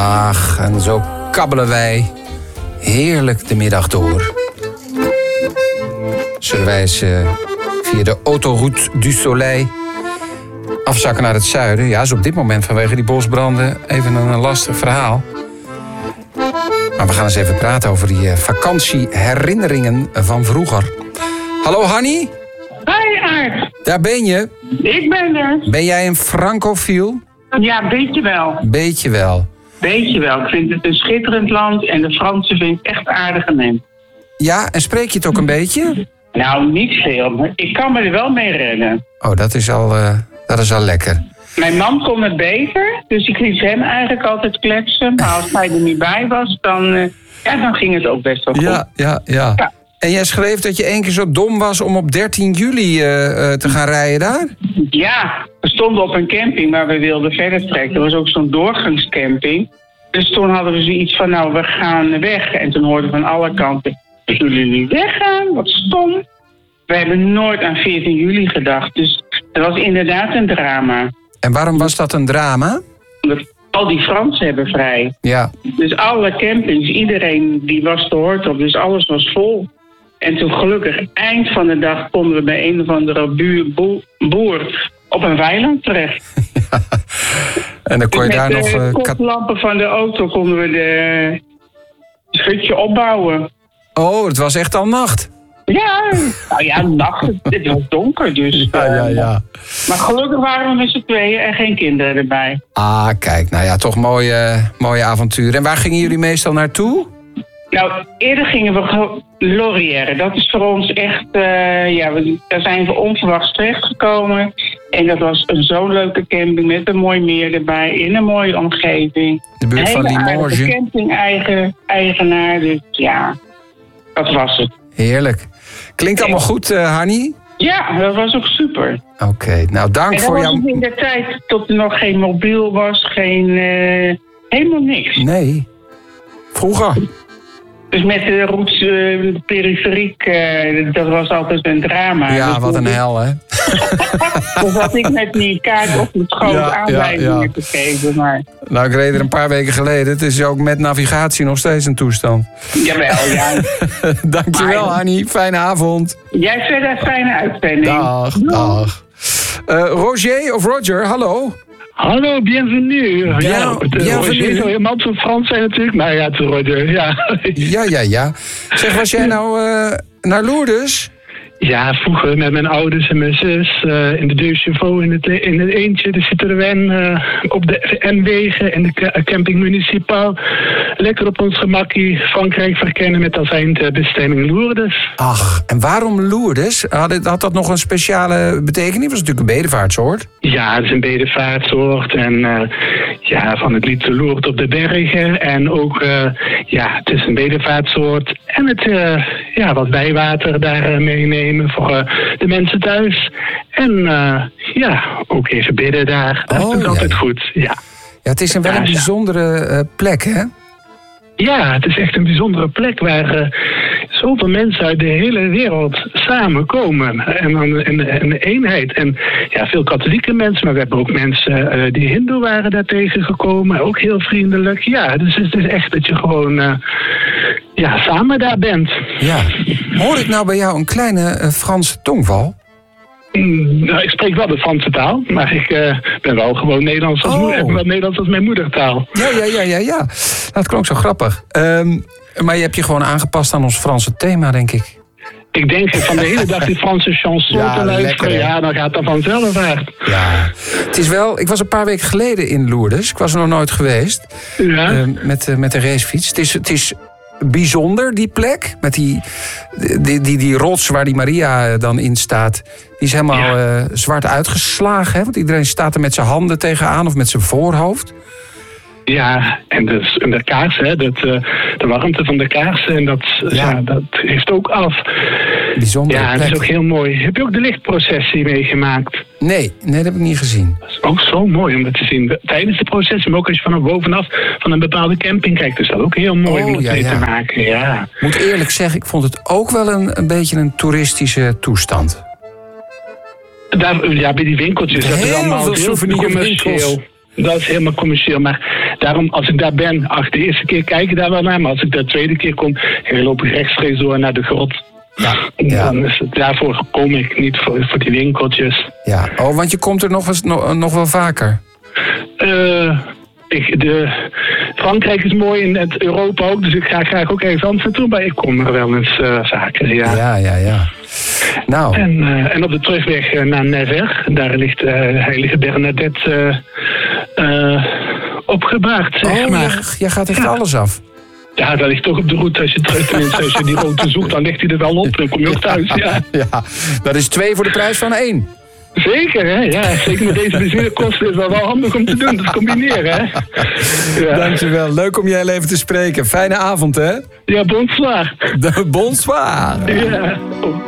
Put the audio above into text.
Ach, en zo kabbelen wij heerlijk de middag door. Zullen wij eens via de Autoroute du Soleil afzakken naar het zuiden? Ja, is op dit moment vanwege die bosbranden even een lastig verhaal. Maar we gaan eens even praten over die vakantieherinneringen van vroeger. Hallo Hanny? Hoi Aart. Daar ben je. Ik ben er. Ben jij een francofiel? Ja, beetje wel. Beetje wel. Beetje wel. Ik vind het een schitterend land en de Fransen vind ik echt aardige mensen. Ja, en spreek je het ook een beetje? Nou, niet veel, maar ik kan me er wel mee redden. Oh, dat is al lekker. Mijn man kon het beter, dus ik liet hem eigenlijk altijd kletsen. Maar als hij er niet bij was, dan ging het ook best wel goed. Ja. En jij schreef dat je 1 keer zo dom was om op 13 juli te gaan rijden daar? Ja, we stonden op een camping waar we wilden verder trekken. Er was ook zo'n doorgangscamping. Dus toen hadden we zoiets van, nou, we gaan weg. En toen hoorden we van alle kanten, zullen jullie weggaan? Wat stom. We hebben nooit aan 14 juli gedacht. Dus het was inderdaad een drama. En waarom was dat een drama? Omdat al die Fransen hebben vrij. Ja. Dus alle campings, iedereen die was te hoort op. Dus alles was vol. En toen gelukkig, eind van de dag, konden we bij een of andere boer op een weiland terecht. Ja. En dan kon je daar nog... Met de koplampen van de auto konden we de schutje opbouwen. Oh, het was echt al nacht. Ja, nou ja, nacht. Het was donker, dus... Ja. Maar gelukkig waren we met z'n tweeën en geen kinderen erbij. Ah, kijk, nou ja, toch mooie avonturen. En waar gingen jullie meestal naartoe? Nou, eerder gingen we Laurière. Dat is voor ons echt... daar zijn we onverwachts terechtgekomen. En dat was zo'n leuke camping met een mooi meer erbij, in een mooie omgeving. De buurt van Limoges. Een camping-eigenaar, dus ja, dat was het. Heerlijk. Klinkt allemaal goed, Hanny? Ja, dat was ook super. Oké, nou dank voor jou. En dat was in de tijd tot er nog geen mobiel was, helemaal niks. Nee, vroeger. Dus met de routes, de periferiek, dat was altijd een drama. Ja, dus wat een hel, hè? Dus had ik net die kaart op het schoot aanwijzingen gegeven, maar... Nou, ik reed er een paar weken geleden. Het is ook met navigatie nog steeds een toestand. Jawel, ja. Dankjewel, Hanny. Fijne avond. Jij verder fijne uitzending. Dag. Roger of Roger, hallo. Hallo, bienvenue. Bienvenue. Roger zou helemaal zo Frans zijn natuurlijk. Nou ja, het is Roger, ja. Ja. Zeg, was jij nou naar Lourdes? Ja, vroeger met mijn ouders en mijn zus in de Deux Chevaux in het eentje, de Citroën, op de N-wegen en de camping Municipaal. Lekker op ons gemakkie Frankrijk verkennen met als eindbestemming Lourdes. Ach, en waarom Lourdes? Had dat nog een speciale betekenis? Was het natuurlijk een bedevaartsoord? Ja, het is een bedevaartsoord en van het lied Lourdes op de bergen. En ook, het is een bedevaartsoord en het, wat bijwater daar meenemen voor de mensen thuis. En ook even bidden daar. Dat is altijd goed, ja. Ja, het is wel een bijzondere plek, hè? Ja, het is echt een bijzondere plek waar zoveel mensen uit de hele wereld samenkomen. En dan in de eenheid. En ja, veel katholieke mensen, maar we hebben ook mensen die hindoe waren daar tegengekomen. Ook heel vriendelijk. Ja, dus het is echt dat je gewoon samen daar bent. Ja. Hoor ik nou bij jou een kleine Franse tongval? Nou, ik spreek wel de Franse taal, maar ik ben wel gewoon Nederlands als mijn moedertaal. Ja. Dat klonk zo grappig. Maar je hebt je gewoon aangepast aan ons Franse thema, denk ik. Ik denk van de hele dag die Franse chanson te luisteren. Ja, dan gaat dat vanzelf uit. Ja, het is wel... Ik was een paar weken geleden in Lourdes. Ik was er nog nooit geweest. Ja. Met de racefiets. Het is bijzonder, die plek. Met die rots waar die Maria dan in staat. Die is helemaal zwart uitgeslagen. Hè? Want iedereen staat er met zijn handen tegenaan of met zijn voorhoofd. Ja, en de kaars, hè, de warmte van de kaarsen, en dat heeft ook af. Bijzondere plek. Ja, dat is ook heel mooi. Heb je ook de lichtprocessie meegemaakt? Nee, dat heb ik niet gezien. Dat is ook zo mooi om dat te zien. Tijdens de processie, maar ook als je vanaf bovenaf van een bepaalde camping kijkt. Dus dat is ook heel mooi om dat mee te maken. Ja. Ik moet eerlijk zeggen, ik vond het ook wel een beetje een toeristische toestand. Daar, bij die winkeltjes. Dat is allemaal veel souvenirswinkels. Dat is helemaal commercieel. Maar daarom, als ik daar ben, de eerste keer kijk ik daar wel naar. Maar als ik de tweede keer kom, loop ik rechtstreeks door naar de grot. Ja. Dan is het, daarvoor kom ik niet voor die winkeltjes. Ja, want je komt er nog wel vaker. Frankrijk is mooi en Europa ook, dus ik ga graag ook ergens anders naartoe, maar ik kom er wel eens vaker, ja. Ja. Nou. En op de terugweg naar Nevers, daar ligt heilige Bernadette opgebaard, zeg maar. Jij gaat echt alles af. Ja, dat ligt toch op de route. Als je die auto zoekt, dan ligt hij er wel op. Dan kom je ook thuis, ja. Ja, dat is 2 voor de prijs van 1. Zeker, hè? Ja, zeker met deze benzinekosten is dat wel handig om te doen. Dat combineren, hè? Ja. Dankjewel. Leuk om je heel even te spreken. Fijne avond, hè? Ja, bonsoir. Bonsoir. Ja.